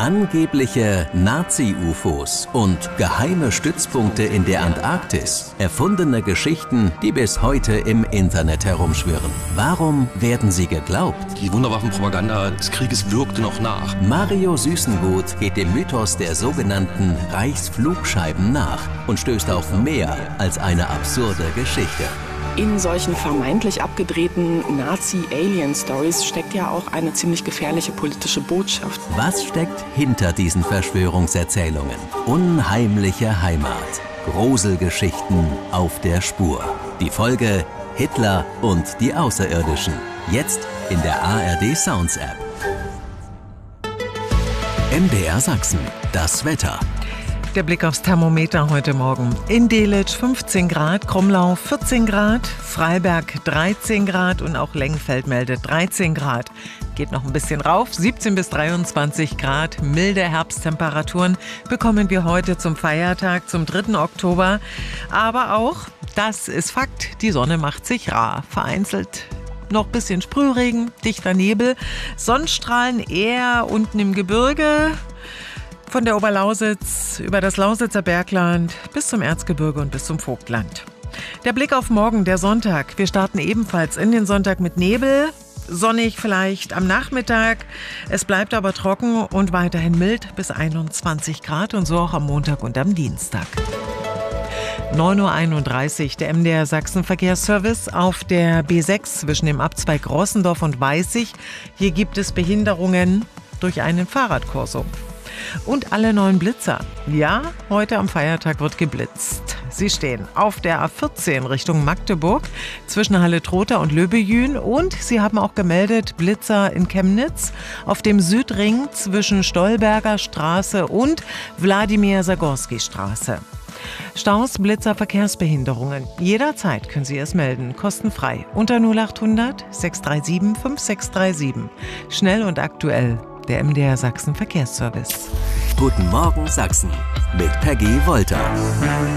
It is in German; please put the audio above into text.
Angebliche Nazi-UFOs und geheime Stützpunkte in der Antarktis. Erfundene Geschichten, die bis heute im Internet herumschwirren. Warum werden sie geglaubt? Die Wunderwaffenpropaganda des Krieges wirkte noch nach. Mario Süßengut geht dem Mythos der sogenannten Reichsflugscheiben nach und stößt auf mehr als eine absurde Geschichte. In solchen vermeintlich abgedrehten Nazi-Alien-Stories steckt ja auch eine ziemlich gefährliche politische Botschaft. Was steckt hinter diesen Verschwörungserzählungen? Unheimliche Heimat. Gruselgeschichten auf der Spur. Die Folge Hitler und die Außerirdischen. Jetzt in der ARD Sounds App. MDR Sachsen. Das Wetter. Der Blick aufs Thermometer heute Morgen. In Delitzsch 15 Grad, Krumlau 14 Grad, Freiberg 13 Grad und auch Lengfeld meldet 13 Grad. Geht noch ein bisschen rauf, 17 bis 23 Grad, milde Herbsttemperaturen bekommen wir heute zum Feiertag, zum 3. Oktober. Aber auch, das ist Fakt, die Sonne macht sich rar, vereinzelt. Noch ein bisschen Sprühregen, dichter Nebel, Sonnenstrahlen eher unten im Gebirge. Von der Oberlausitz über das Lausitzer Bergland bis zum Erzgebirge und bis zum Vogtland. Der Blick auf morgen, der Sonntag. Wir starten ebenfalls in den Sonntag mit Nebel. Sonnig vielleicht am Nachmittag. Es bleibt aber trocken und weiterhin mild bis 21 Grad und so auch am Montag und am Dienstag. 9.31 Uhr, der MDR Sachsen Verkehrsservice auf der B6 zwischen dem Abzweig Rossendorf und Weißig. Hier gibt es Behinderungen durch einen Fahrradkorso. Und alle neuen Blitzer. Ja, heute am Feiertag wird geblitzt. Sie stehen auf der A14 Richtung Magdeburg zwischen Halle-Trotha und Löbejün. Und sie haben auch gemeldet Blitzer in Chemnitz auf dem Südring zwischen Stolberger Straße und Wladimir-Sagorski-Straße. Staus, Blitzer, Verkehrsbehinderungen. Jederzeit können Sie es melden, kostenfrei. Unter 0800 637 5637. Schnell und aktuell. Der MDR Sachsen Verkehrsservice. Guten Morgen Sachsen mit Peggy Wolter.